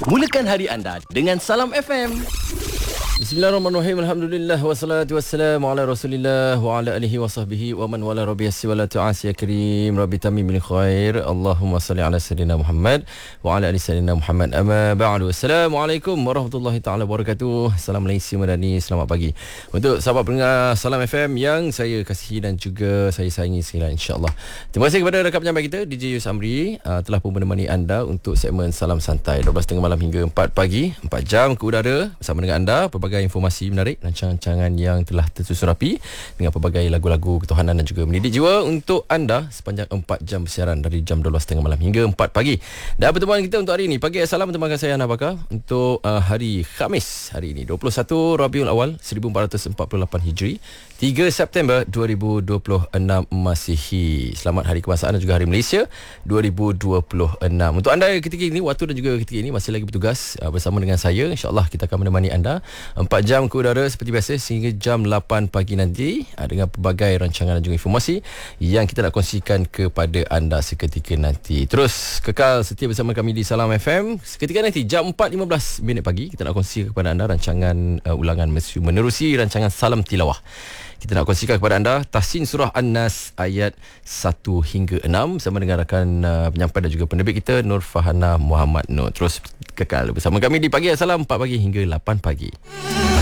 Mulakan hari anda dengan Salam FM. Bismillahirrahmanirrahim. Alhamdulillah wassalatu wassalamu ala Rasulillah wa ala alihi wa sahbihi wa man wala rabbiyasi wa la tu'asi ya karim rabbi tamim bil khair. Allahumma salli ala sayyidina Muhammad wa ala ali sayyidina Muhammad. Amma ba'du. Assalamualaikum warahmatullahi taala wabarakatuh. Salam Malaysia Madani. Selamat pagi untuk sahabat pendengar Salam FM yang saya kasihi dan juga saya sayangi sekalian, insya-Allah. Terima kasih kepada rakan penyampai kita DJ Yus Amri telah pun menemani anda untuk segmen Salam Santai 12.30 malam hingga 4 pagi, 4 jam ke udara bersama dengan anda. Pelbagai informasi menarik, rancangan-rancangan yang telah tersusun rapi dengan pelbagai lagu-lagu ketuhanan dan juga mendidik jiwa untuk anda sepanjang 4 jam bersiaran dari jam 12.30 malam hingga 4 pagi. Dan pertemuan kita untuk hari ini, pagi Assalam bersama saya Ana Bakar untuk hari Khamis hari ini 21 Rabiul Awal 1448 Hijri, 3 September 2026 Masihi. Selamat Hari Kebangsaan dan juga Hari Malaysia 2026. Untuk anda ketika ini, waktu dan juga ketika ini masih lagi bertugas bersama dengan saya, insya-Allah kita akan menemani anda 4 jam ke udara seperti biasa sehingga jam 8 pagi nanti dengan pelbagai rancangan dan juga informasi yang kita nak kongsikan kepada anda seketika nanti. Terus kekal setia bersama kami di Salam FM. Seketika nanti jam 4.15 pagi kita nak kongsi kepada anda rancangan ulangan menerusi rancangan Salam Tilawah. Kita nak kongsikan kepada anda Tahsin Surah An-Nas ayat 1 hingga 6 bersama dengan rakan penyampai dan juga penerbit kita Nur Fahana Muhammad Nur. Terus kekal bersama kami di Pagi Assalam 4 pagi hingga 8 pagi.